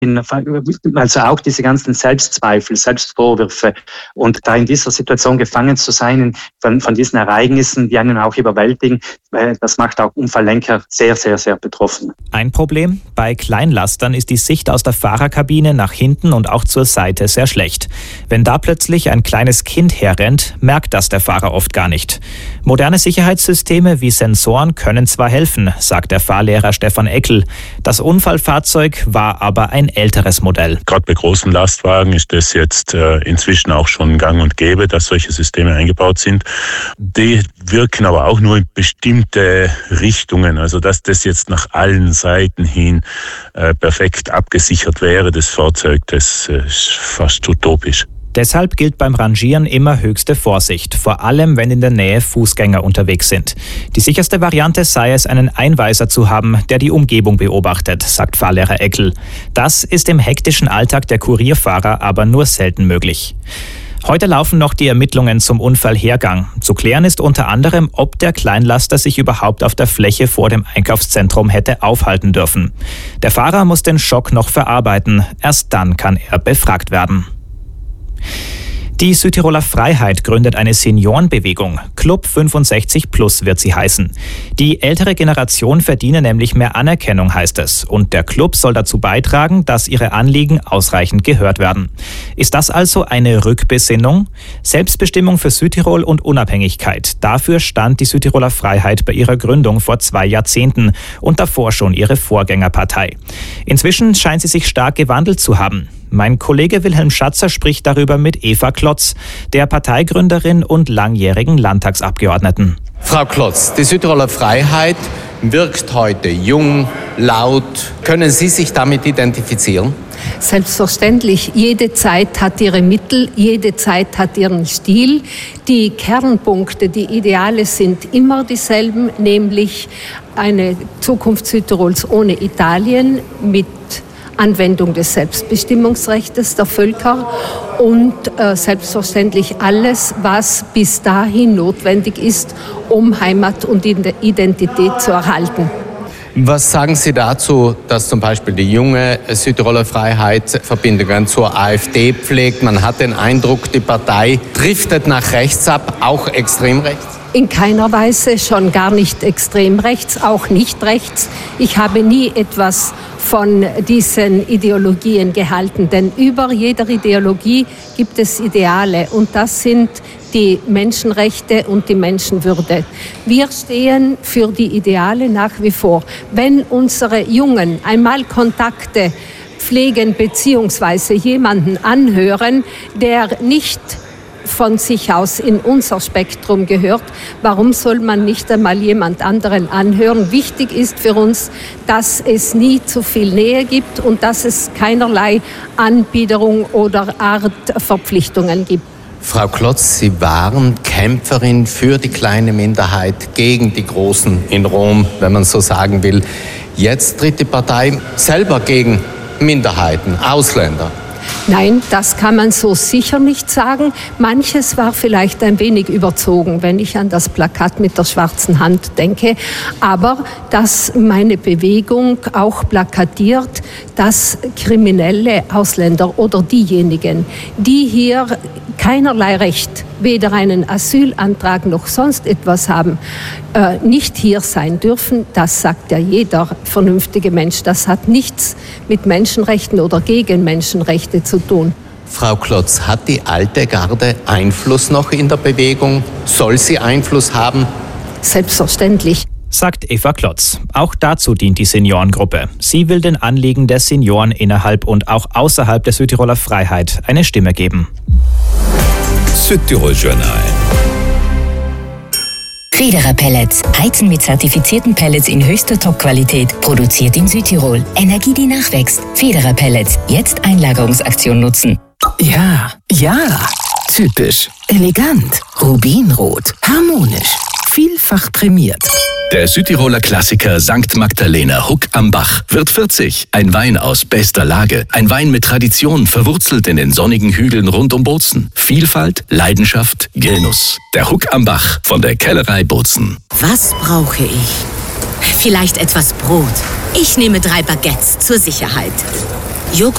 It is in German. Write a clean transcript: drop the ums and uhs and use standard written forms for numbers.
Also auch diese ganzen Selbstzweifel, Selbstvorwürfe und da in dieser Situation gefangen zu sein von diesen Ereignissen, die einen auch überwältigen, das macht auch Unfalllenker sehr, sehr, sehr betroffen. Ein Problem: Bei Kleinlastern ist die Sicht aus der Fahrerkabine nach hinten und auch zur Seite sehr schlecht. Wenn da plötzlich ein kleines Kind herrennt, merkt das der Fahrer oft gar nicht. Moderne Sicherheitssysteme wie Sensoren können zwar helfen, sagt der Fahrlehrer Stefan Eckel. Das Unfallfahrzeug war aber ein älteres Modell. Gerade bei großen Lastwagen ist das jetzt inzwischen auch schon gang und gäbe, dass solche Systeme eingebaut sind. Die wirken aber auch nur in bestimmte Richtungen. Also dass das jetzt nach allen Seiten hin perfekt abgesichert wäre, das Fahrzeug, das ist fast utopisch. Deshalb gilt beim Rangieren immer höchste Vorsicht, vor allem wenn in der Nähe Fußgänger unterwegs sind. Die sicherste Variante sei es, einen Einweiser zu haben, der die Umgebung beobachtet, sagt Fahrlehrer Eckel. Das ist im hektischen Alltag der Kurierfahrer aber nur selten möglich. Heute laufen noch die Ermittlungen zum Unfallhergang. Zu klären ist unter anderem, ob der Kleinlaster sich überhaupt auf der Fläche vor dem Einkaufszentrum hätte aufhalten dürfen. Der Fahrer muss den Schock noch verarbeiten. Erst dann kann er befragt werden. Die Südtiroler Freiheit gründet eine Seniorenbewegung. Club 65 Plus wird sie heißen. Die ältere Generation verdiene nämlich mehr Anerkennung, heißt es. Und der Club soll dazu beitragen, dass ihre Anliegen ausreichend gehört werden. Ist das also eine Rückbesinnung? Selbstbestimmung für Südtirol und Unabhängigkeit. Dafür stand die Südtiroler Freiheit bei ihrer Gründung vor 2 Jahrzehnten und davor schon ihre Vorgängerpartei. Inzwischen scheint sie sich stark gewandelt zu haben. Mein Kollege Wilhelm Schatzer spricht darüber mit Eva Klotz, der Parteigründerin und langjährigen Landtagsabgeordneten. Frau Klotz, die Südtiroler Freiheit wirkt heute jung, laut. Können Sie sich damit identifizieren? Selbstverständlich. Jede Zeit hat ihre Mittel, jede Zeit hat ihren Stil. Die Kernpunkte, die Ideale sind immer dieselben, nämlich eine Zukunft Südtirols ohne Italien mit Anwendung des Selbstbestimmungsrechts der Völker und selbstverständlich alles, was bis dahin notwendig ist, um Heimat und Identität zu erhalten. Was sagen Sie dazu, dass zum Beispiel die junge Südtiroler Freiheit Verbindungen zur AfD pflegt? Man hat den Eindruck, die Partei driftet nach rechts ab, auch extrem rechts. In keiner Weise, schon gar nicht extrem rechts, auch nicht rechts. Ich habe nie etwas von diesen Ideologien gehalten, denn über jeder Ideologie gibt es Ideale und das sind die Menschenrechte und die Menschenwürde. Wir stehen für die Ideale nach wie vor. Wenn unsere Jungen einmal Kontakte pflegen bzw. jemanden anhören, der nicht von sich aus in unser Spektrum gehört, warum soll man nicht einmal jemand anderen anhören? Wichtig ist für uns, dass es nie zu viel Nähe gibt und dass es keinerlei Anbiederung oder Art Verpflichtungen gibt. Frau Klotz, Sie waren Kämpferin für die kleine Minderheit gegen die Großen in Rom, wenn man so sagen will. Jetzt tritt die Partei selber gegen Minderheiten, Ausländer. Nein, das kann man so sicher nicht sagen. Manches war vielleicht ein wenig überzogen, wenn ich an das Plakat mit der schwarzen Hand denke. Aber dass meine Bewegung auch plakatiert, dass kriminelle Ausländer oder diejenigen, die hier keinerlei Recht, weder einen Asylantrag noch sonst etwas haben, nicht hier sein dürfen, das sagt ja jeder vernünftige Mensch. Das hat nichts mit Menschenrechten oder gegen Menschenrechte zu tun. Frau Klotz, hat die alte Garde Einfluss noch in der Bewegung? Soll sie Einfluss haben? Selbstverständlich, sagt Eva Klotz. Auch dazu dient die Seniorengruppe. Sie will den Anliegen der Senioren innerhalb und auch außerhalb der Südtiroler Freiheit eine Stimme geben. Südtirol Journal. Federer Pellets. Heizen mit zertifizierten Pellets in höchster Top-Qualität. Produziert in Südtirol. Energie, die nachwächst. Federer Pellets. Jetzt Einlagerungsaktion nutzen. Ja, typisch, elegant, rubinrot, harmonisch, vielfach prämiert. Der Südtiroler Klassiker St. Magdalena Huck am Bach wird 40. Ein Wein aus bester Lage. Ein Wein mit Tradition, verwurzelt in den sonnigen Hügeln rund um Bozen. Vielfalt, Leidenschaft, Genuss. Der Huck am Bach von der Kellerei Bozen. Was brauche ich? Vielleicht etwas Brot. Ich nehme 3 Baguettes zur Sicherheit. Joghurt.